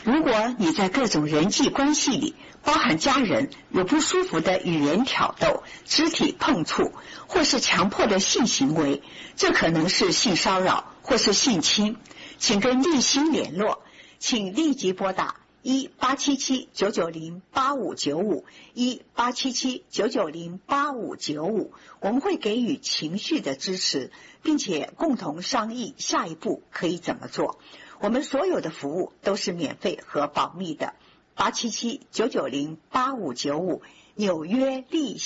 如果你在各种人际关系里，包含家人，有不舒服的语言挑逗、肢体碰触，或是强迫的性行为，这可能是性骚扰或是性侵，请跟立新联络，请立即拨打1877-990-8595 1877-990-8595，我们会给予情绪的支持，并且共同商议下一步可以怎么做。我们所有的服务都是免费和保密的。877-990-8595，纽约立